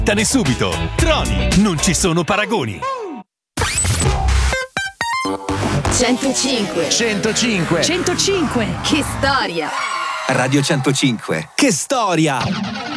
Scattane subito. Troni, non ci sono paragoni. 105. 105. 105. Che storia. Radio 105. Che storia.